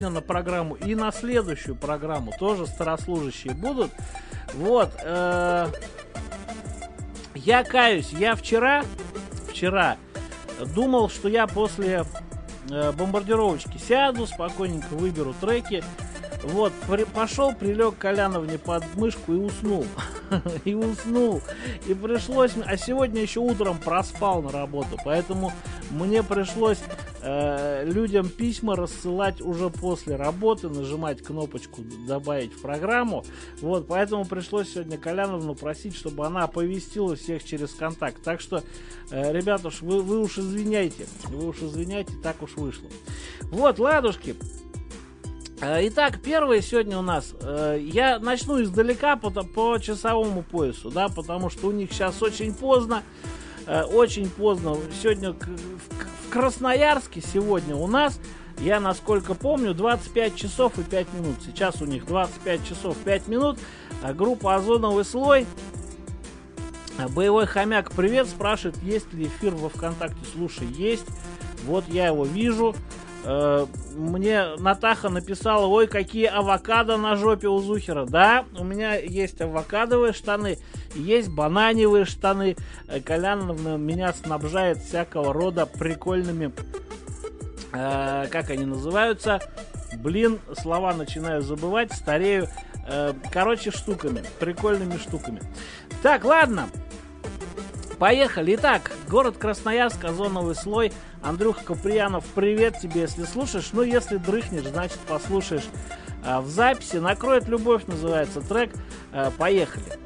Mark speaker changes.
Speaker 1: на программу и на следующую программу тоже старослужащие будут. Вот. Я каюсь, я вчера думал, что я после бомбардировочки сяду, спокойненько выберу треки. Вот, пошел, прилег Коляновне под мышку и уснул. И уснул. И пришлось... А сегодня еще утром проспал на работу. Поэтому мне пришлось людям письма рассылать уже после работы, нажимать кнопочку «Добавить в программу». Вот, поэтому пришлось сегодня Коляновну просить, чтобы она оповестила всех через контакт. Так что, ребята, вы уж извиняйте. Вы уж извиняйте, так уж вышло. Вот, ладушки. Итак, первое сегодня у нас, я начну издалека по часовому поясу, да, потому что у них сейчас очень поздно, сегодня в Красноярске сегодня у нас, я насколько помню, 25 часов и 5 минут, сейчас у них 25 часов 5 минут, группа «Озоновый слой», Боевой хомяк, привет, спрашивает, есть ли эфир во ВКонтакте. Слушай, есть, вот я его вижу. Мне Натаха написала: ой, какие авокадо на жопе у Зухера. Да, у меня есть авокадовые штаны, есть бананевые штаны. Коляновна меня снабжает всякого рода прикольными, как они называются, блин, слова начинаю забывать, старею, короче, штуками, прикольными штуками. Так, ладно, поехали. Итак, город Красноярск, озоновый слой. Андрюха Каприянов, привет тебе, если слушаешь. Ну, если дрыхнешь, значит послушаешь в записи. «Накроет любовь» называется трек. Поехали.